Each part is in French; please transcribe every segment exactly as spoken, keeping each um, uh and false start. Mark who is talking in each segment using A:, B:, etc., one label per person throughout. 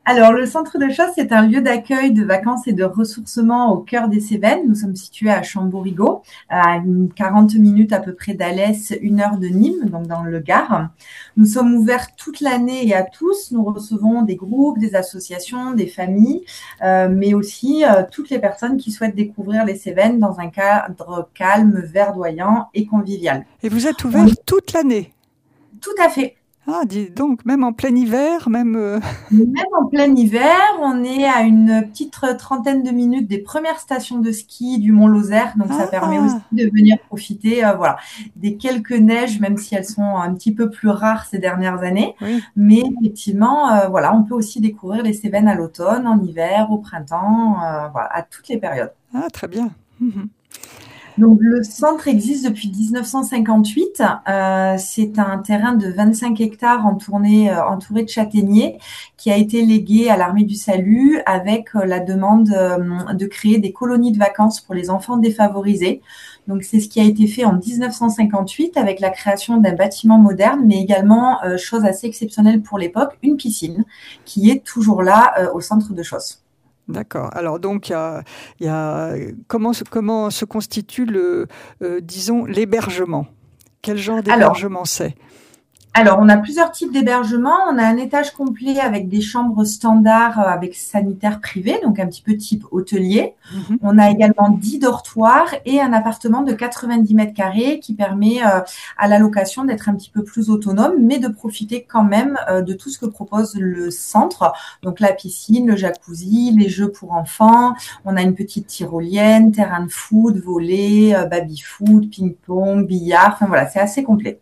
A: Alors, le centre de chasse, c'est un lieu d'accueil, de vacances et de ressourcement au cœur des Cévennes. Nous sommes situés à Chamborigot, à une quarante minutes à peu près d'Alès, une heure de Nîmes, donc dans le Gard. Nous sommes ouverts toute l'année et à tous. Nous recevons des groupes, des associations, des familles, euh, mais aussi euh, toutes les personnes qui souhaitent découvrir les Cévennes dans un cadre calme, verdoyant et convivial.
B: Et vous êtes
A: On
B: ouvert
A: est
B: toute l'année?
A: tout à fait.
B: Ah, dis donc, même en plein hiver, même... euh,
A: Même en plein hiver, on est à une petite trentaine de minutes des premières stations de ski du Mont Lozère, donc ça permet aussi
B: Ah,
A: de venir profiter, euh, voilà, des quelques neiges, même si elles sont un petit peu plus rares ces dernières années.
B: oui.
A: Mais effectivement, euh, voilà, on peut aussi découvrir les Cévennes à l'automne, en hiver, au printemps, euh, voilà, à toutes les périodes.
B: Ah, très bien. Mhm.
A: Donc, le centre existe depuis dix-neuf cent cinquante-huit. Euh, c'est un terrain de vingt-cinq hectares entouré, euh, entouré de châtaigniers qui a été légué à l'Armée du Salut avec euh, la demande euh, de créer des colonies de vacances pour les enfants défavorisés. Donc, c'est ce qui a été fait en dix-neuf cent cinquante-huit avec la création d'un bâtiment moderne, mais également, euh, chose assez exceptionnelle pour l'époque, une piscine qui est toujours là euh, au centre de Chausse.
B: D'accord. Alors donc, il y a, il y a- comment, se- comment se constitue le, euh, disons, l'hébergement? Quel genre
A: Alors,
B: d'hébergement c'est?
A: Alors, on a plusieurs types d'hébergements. On a un étage complet avec des chambres standards euh, avec sanitaire privé, donc un petit peu type hôtelier.
B: Mhm.
A: On a également dix dortoirs et un appartement de quatre-vingt-dix mètres carrés qui permet euh, à la location d'être un petit peu plus autonome, mais de profiter quand même euh, de tout ce que propose le centre. Donc, la piscine, le jacuzzi, les jeux pour enfants. On a une petite tyrolienne, terrain de foot, volley, euh, baby-foot, ping-pong, billard. Enfin, voilà, c'est assez complet.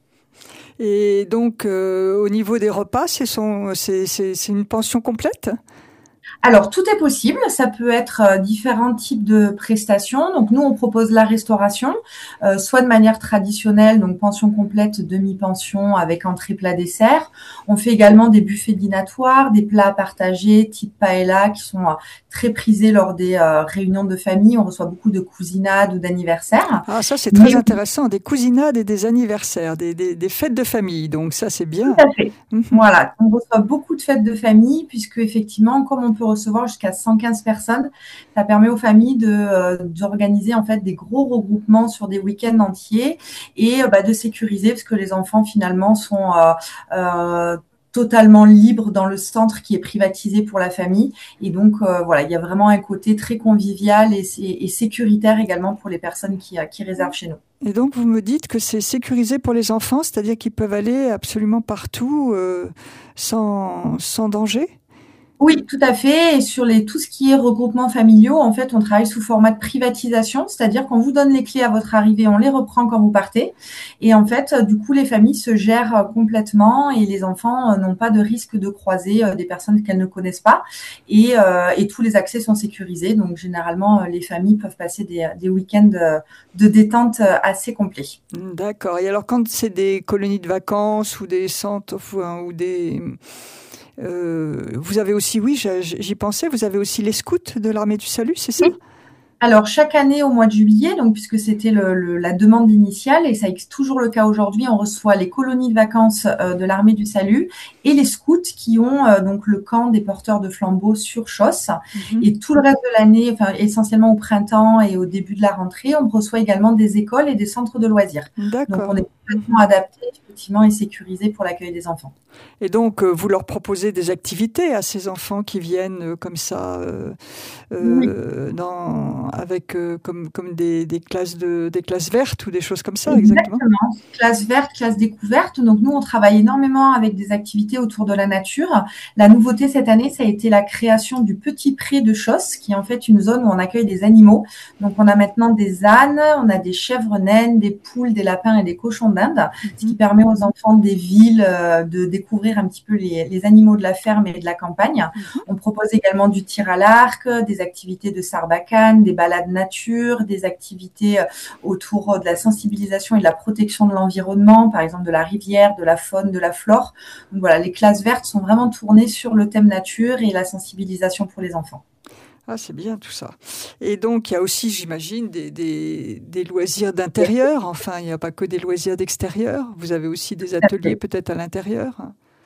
B: Et donc, euh, au niveau des repas, c'est son, c'est, c'est, c'est une pension complète?
A: Alors, tout est possible. Ça peut être euh, différents types de prestations. Donc, nous, on propose la restauration, euh, soit de manière traditionnelle, donc pension complète, demi-pension avec entrée, plat, dessert. On fait également des buffets dînatoires, des plats partagés type paella qui sont euh, très prisés lors des euh, réunions de famille. On reçoit beaucoup de cousinades ou d'anniversaires.
B: Ah, ça, c'est très
A: Mais
B: intéressant. Des cousinades et des anniversaires, des, des, des fêtes de famille. Donc, ça, c'est
A: tout
B: bien.
A: à fait.
B: Mhm.
A: Voilà, on reçoit beaucoup de fêtes de famille puisque effectivement, comme on peut recevoir jusqu'à cent quinze personnes, ça permet aux familles de euh, d'organiser en fait des gros regroupements sur des week-ends entiers et euh, bah, de sécuriser parce que les enfants finalement sont euh, euh, totalement libres dans le centre qui est privatisé pour la famille et donc euh, voilà, il y a vraiment un côté très convivial et, et sécuritaire également pour les personnes qui, euh, qui réservent chez nous.
B: Et donc, vous me dites que c'est sécurisé pour les enfants, c'est-à-dire qu'ils peuvent aller absolument partout euh, sans, sans danger?
A: Oui, tout à fait. Et sur les, tout ce qui est regroupements familiaux, en fait, on travaille sous format de privatisation, c'est-à-dire qu'on vous donne les clés à votre arrivée, on les reprend quand vous partez. Et en fait, euh, du coup, les familles se gèrent euh, complètement et les enfants euh, n'ont pas de risque de croiser euh, des personnes qu'elles ne connaissent pas. Et, euh, et tous les accès sont sécurisés. Donc, généralement, euh, les familles peuvent passer des, des week-ends euh, de détente euh, assez complets.
B: D'accord. Et alors, quand c'est des colonies de vacances ou des centres enfin, ou des... euh, vous avez aussi, oui, j'y j'y pensais, vous avez aussi les scouts de l'Armée du Salut, c'est ça?
A: Oui. Alors, chaque année au mois de juillet, donc puisque c'était le, le- la demande initiale, et ça est toujours le cas aujourd'hui, on reçoit les colonies de vacances euh, de l'Armée du Salut et les scouts qui ont euh, donc le camp des porteurs de flambeaux sur Chosse.
B: Mhm.
A: Et tout le reste de l'année, enfin essentiellement au printemps et au début de la rentrée, on reçoit également des écoles et des centres de loisirs. Donc, on
B: D'accord.
A: est complètement
B: Mhm.
A: adapté effectivement et sécurisé pour l'accueil des enfants.
B: Et donc, euh, vous leur proposez des activités à ces enfants qui viennent euh, comme ça, euh,
A: Oui.
B: euh, dans, avec euh, comme, comme des, des classes de, des classes vertes ou des choses comme ça, exactement.
A: Exactement. Classe verte, classe découverte. Donc nous, on travaille énormément avec des activités autour de la nature. La nouveauté cette année, ça a été la création du Petit Pré de Chosse, qui est en fait une zone où on accueille des animaux. Donc on a maintenant des ânes, on a des chèvres naines, des poules, des lapins et des cochons d'Inde, ce qui
B: Mhm.
A: permet aux enfants des villes euh, de découvrir un petit peu les, les animaux de la ferme et de la campagne.
B: Mhm.
A: On propose également du tir à l'arc, des activités de sarbacane, des balades nature, des activités autour de la sensibilisation et de la protection de l'environnement, par exemple de la rivière, de la faune, de la flore. Donc voilà, les classes vertes sont vraiment tournées sur le thème nature et la sensibilisation pour les enfants.
B: Ah, c'est bien tout ça. Et donc, il y a aussi, j'imagine, des, des, des loisirs d'intérieur. Enfin, il n'y a pas que des loisirs d'extérieur. Vous avez aussi des ateliers peut-être à l'intérieur.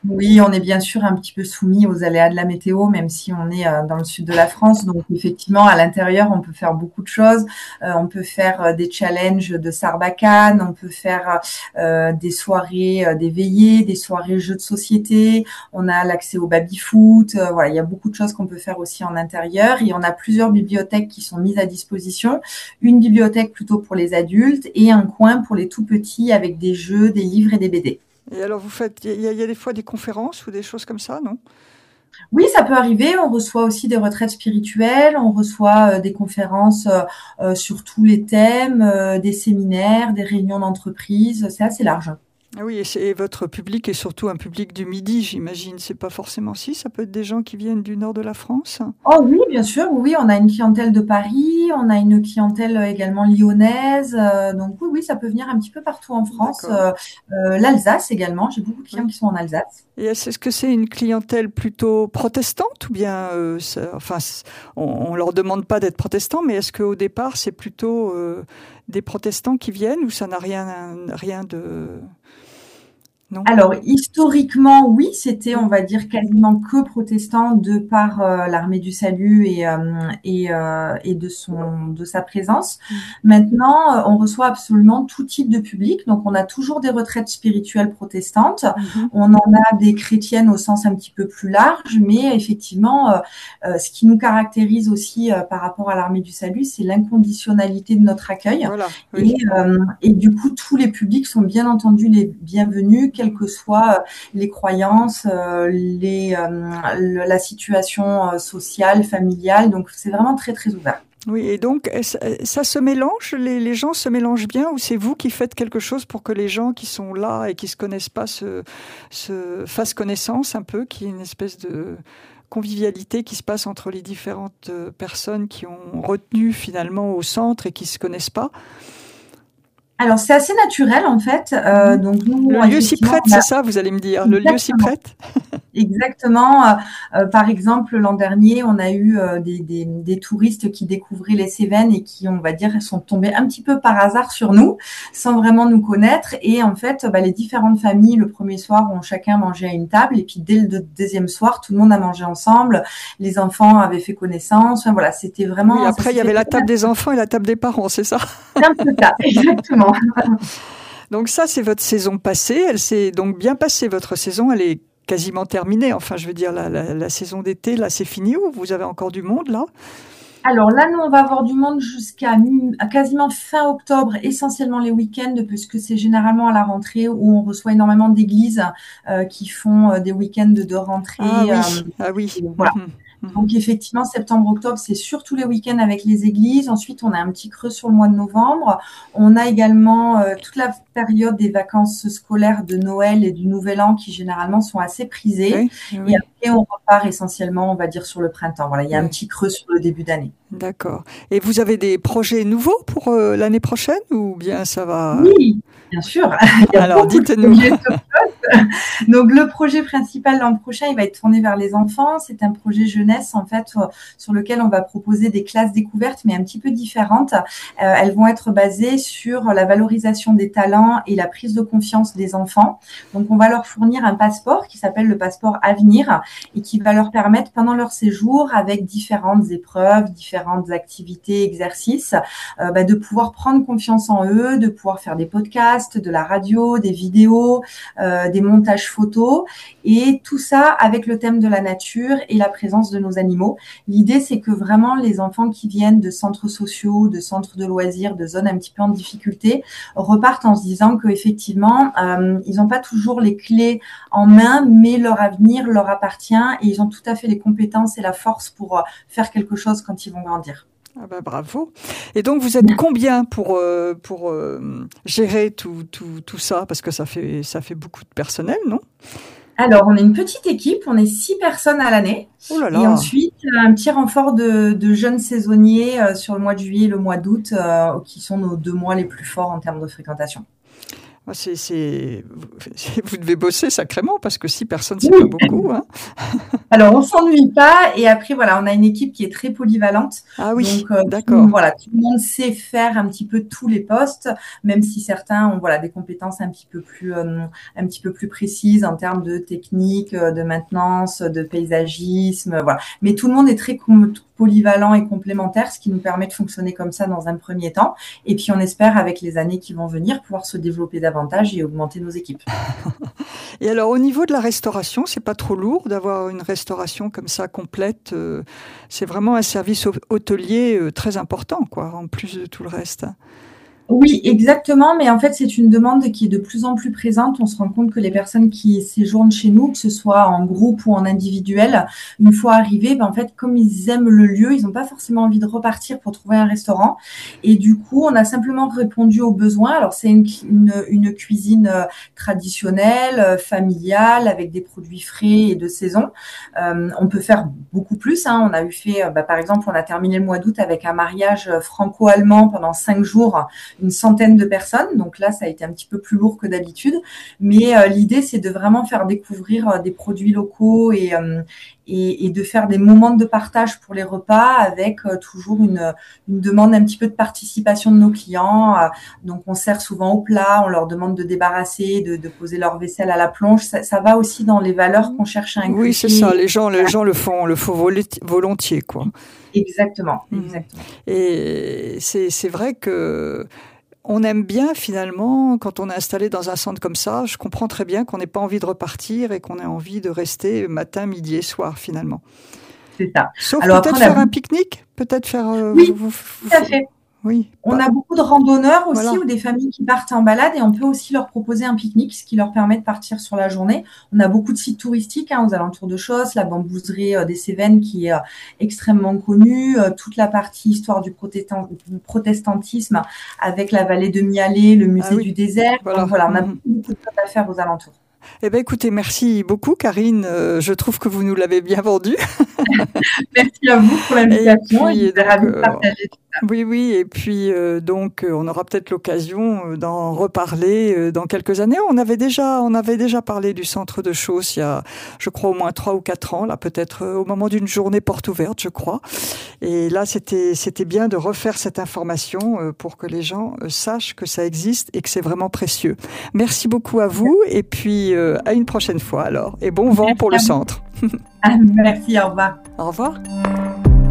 A: Oui, on est bien sûr un petit peu soumis aux aléas de la météo, même si on est euh, dans le sud de la France. Donc, effectivement, à l'intérieur, on peut faire beaucoup de choses. Euh, on peut faire euh, des challenges de Sarbacane, on peut faire euh, des soirées, euh, des veillées, des soirées jeux de société. On a l'accès au baby-foot. Euh, voilà, il y a beaucoup de choses qu'on peut faire aussi en intérieur. Et on a plusieurs bibliothèques qui sont mises à disposition. Une bibliothèque plutôt pour les adultes et un coin pour les tout petits avec des jeux, des livres et des B D.
B: Et alors, vous faites, il y, a- il y a des fois des conférences ou des choses comme ça, non?
A: Oui, ça peut arriver. On reçoit aussi des retraites spirituelles, on reçoit euh, des conférences euh, euh, sur tous les thèmes, euh, des séminaires, des réunions d'entreprise. C'est assez large.
B: Ah oui, et, c'est- et votre public est surtout un public du Midi, j'imagine. C'est pas forcément si, ça peut être des gens qui viennent du nord de la France.
A: Oh oui, bien sûr. Oui, on a une clientèle de Paris, on a une clientèle euh, également lyonnaise. Euh, donc oui, oui, ça peut venir un petit peu partout en France.
B: D'accord.
A: Euh, euh, l'Alsace également. J'ai beaucoup de clients
B: Oui.
A: qui sont en Alsace.
B: Et est-ce est-ce que c'est une clientèle plutôt protestante ou bien, euh, ça- enfin, c- on, on leur demande pas d'être protestants, mais est-ce qu'au départ c'est plutôt euh, des protestants qui viennent ou ça n'a rien, rien de, non?
A: Alors, historiquement, oui, c'était, on
B: Oui,
A: va dire, quasiment que protestant de par euh, l'armée du salut et, euh, et, euh, et de son, de sa présence.
B: mm,
A: Maintenant, euh, on reçoit absolument tout type de public. Donc, on a toujours des retraites spirituelles protestantes.
B: mhm.
A: On en a des chrétiennes au sens un petit peu plus large, mais effectivement, euh, euh, ce qui nous caractérise aussi euh, par rapport à l'armée du salut, c'est l'inconditionnalité de notre accueil.
B: Voilà,
A: Et,
B: oui.
A: euh, et du coup, tous les publics sont bien entendu les bienvenus, quelles que soient euh, les croyances, euh, les, euh, le- la situation euh, sociale, familiale. Donc, c'est vraiment très, très ouvert.
B: Oui, et donc est-ce- euh, ça se mélange, les, les gens se mélangent bien ou c'est vous qui faites quelque chose pour que les gens qui sont là et qui se connaissent pas se, se fassent connaissance un peu, qu'il y ait une espèce de convivialité qui se passe entre les différentes euh, personnes qui ont retenu finalement au centre et qui se connaissent pas?
A: Alors, c'est assez naturel, en fait. Euh,
B: Mhm.
A: donc, nous,
B: Le lieu s'y
A: effectivement,
B: prête,
A: on a
B: c'est ça, vous allez me dire. Le lieu s'y
A: exactement.
B: prête?
A: Exactement. Euh, euh, par exemple, l'an dernier, on a eu euh, des, des, des touristes qui découvraient les Cévennes et qui, on va dire, sont tombés un petit peu par hasard sur nous, sans vraiment nous connaître. Et en fait, bah, les différentes familles, le premier soir, ont chacun mangé à une table. Et puis, dès le deuxième soir, tout le monde a mangé ensemble. Les enfants avaient fait connaissance. Enfin, voilà, c'était
B: Oui,
A: vraiment, ça
B: après
A: s'est
B: il y
A: fait
B: avait la
A: très
B: table des enfants et la table des parents, c'est ça?
A: c'est un peu ça. Exactement.
B: Donc ça, c'est votre saison passée. Elle s'est donc bien passée, votre saison. Elle est quasiment terminée. Enfin, je veux dire, la, la, la saison d'été, là, c'est fini ou vous avez encore du monde, là?
A: Alors là, nous, on va avoir du monde jusqu'à mi- à quasiment fin octobre, essentiellement les week-ends, puisque c'est généralement à la rentrée où on reçoit énormément d'églises euh, qui font euh, des week-ends de
B: Ah
A: rentrée. Euh,
B: oui, ah oui.
A: voilà.
B: Mhm, mhm.
A: Donc effectivement, septembre-octobre, c'est surtout les week-ends avec les églises. Ensuite, on a un petit creux sur le mois de novembre. On a également euh, toute la période des vacances scolaires de Noël et du Nouvel An qui généralement sont assez prisées.
B: Oui,
A: Et
B: oui,
A: après, on repart essentiellement, on va dire, sur le printemps. Voilà, il y a un
B: oui.
A: petit creux sur le début d'année.
B: D'accord. Et vous avez des projets nouveaux pour euh, l'année prochaine ou bien ça va?
A: Oui, bien sûr. Il y a
B: Alors,
A: beaucoup de
B: dites-nous.
A: projets. Donc, le projet principal l'an prochain, il va être tourné vers les enfants. C'est un projet jeunesse, en fait, euh, sur lequel on va proposer des classes découvertes, mais un petit peu différentes. Euh, elles vont être basées sur la valorisation des talents et la prise de confiance des enfants. Donc, on va leur fournir un passeport qui s'appelle le passeport Avenir et qui va leur permettre, pendant leur séjour, avec différentes épreuves, différentes activités, exercices, euh, bah, de pouvoir prendre confiance en eux, de pouvoir faire des podcasts, de la radio, des vidéos, euh, des montages photos, et tout ça avec le thème de la nature et la présence de nos animaux. L'idée, c'est que vraiment les enfants qui viennent de centres sociaux, de centres de loisirs, de zones un petit peu en difficulté, repartent en se disant qu'effectivement, euh, ils n'ont pas toujours les clés en main, mais leur avenir leur appartient et ils ont tout à fait les compétences et la force pour euh, faire quelque chose quand ils vont grandir.
B: Ah ben, bravo. Et donc, vous êtes combien pour, euh, pour euh, gérer tout, tout, tout ça? Parce que ça fait, ça fait beaucoup de personnel, non?
A: Alors, on est une petite équipe, on est six personnes à l'année.
B: Oh là
A: Et
B: là.
A: ensuite, un petit renfort de, de jeunes saisonniers euh, sur le mois de juillet et le mois d'août, euh, qui sont nos deux mois les plus forts en termes de fréquentation.
B: C'est, c'est, vous devez bosser sacrément parce que six personnes, c'est pas beaucoup. Hein.
A: Alors, on s'ennuie pas. Et après, voilà, on a une équipe qui est très polyvalente.
B: Ah oui,
A: donc, euh,
B: d'accord.
A: Tout, voilà, tout le monde sait faire un petit peu tous les postes, même si certains ont voilà des compétences un petit peu plus euh, un petit peu plus précises en termes de technique, de maintenance, de paysagisme, voilà. Mais tout le monde est très polyvalent et complémentaire, ce qui nous permet de fonctionner comme ça dans un premier temps. Et puis, on espère avec les années qui vont venir pouvoir se développer davantage et augmenter nos équipes.
B: Et alors, au niveau de la restauration, c'est pas trop lourd d'avoir une restauration comme ça complète. Euh, c'est vraiment un service hôtelier euh, très important, quoi, en plus de tout le reste.
A: Oui, exactement. Mais en fait, c'est une demande qui est de plus en plus présente. On se rend compte que les personnes qui séjournent chez nous, que ce soit en groupe ou en individuel, une fois arrivés, ben en fait, comme ils aiment le lieu, ils n'ont pas forcément envie de repartir pour trouver un restaurant. Et du coup, on a simplement répondu aux besoins. Alors, c'est une, une, une cuisine traditionnelle, familiale, avec des produits frais et de saison. Euh, on peut faire beaucoup plus. Hein. On a eu fait, bah, par exemple, on a terminé le mois d'août avec un mariage franco-allemand pendant cinq jours. Une centaine de personnes. Donc là, ça a été un petit peu plus lourd que d'habitude. Mais euh, l'idée, c'est de vraiment faire découvrir euh, des produits locaux et, euh, et, et de faire des moments de partage pour les repas avec euh, toujours une, une demande un petit peu de participation de nos clients. Euh, donc, on sert souvent au plat, on leur demande de débarrasser, de, de poser leur vaisselle à la plonge. Ça, ça va aussi dans les valeurs qu'on cherche à inculquer.
B: Oui, c'est ça. Les gens, les gens le font, le font volontiers, quoi.
A: Exactement, exactement.
B: Et c'est, c'est vrai que on aime bien finalement, quand on est installé dans un centre comme ça, je comprends très bien qu'on n'ait pas envie de repartir et qu'on ait envie de rester matin, midi et soir finalement.
A: C'est ça.
B: Sauf Alors peut-être après, faire a... un pique-nique, peut-être faire... Euh,
A: oui,
B: vous, vous,
A: tout à fait.
B: Oui,
A: on pas... a beaucoup de randonneurs aussi
B: voilà.
A: ou des familles qui partent en balade et on peut aussi leur proposer un pique-nique, ce qui leur permet de partir sur la journée. On a beaucoup de sites touristiques hein, aux alentours de Chosses, la bambouserie euh, des Cévennes qui est euh, extrêmement connue, euh, toute la partie histoire du, protestant, du protestantisme avec la vallée de Mialet, le musée ah, oui. du désert. Voilà. Donc voilà, on a mmh. beaucoup, beaucoup de choses à faire aux alentours.
B: Eh bien, écoutez, merci beaucoup, Karine. Euh, je trouve que vous nous l'avez bien vendu.
A: Merci à vous pour l'invitation. Et, puis, et donc, ravi de partager tout ça.
B: Oui, oui. Et puis, euh, donc, on aura peut-être l'occasion d'en reparler euh, dans quelques années. On avait déjà, on avait déjà parlé du centre de Chosses il y a, je crois, au moins trois ou quatre ans. Là, peut-être euh, au moment d'une journée porte ouverte, je crois. Et là, c'était, c'était bien de refaire cette information euh, pour que les gens euh, sachent que ça existe et que c'est vraiment précieux. Merci beaucoup à vous. Et puis, euh, à une prochaine fois alors. Et bon vent
A: Merci
B: pour le centre.
A: Merci, au revoir.
B: Au revoir.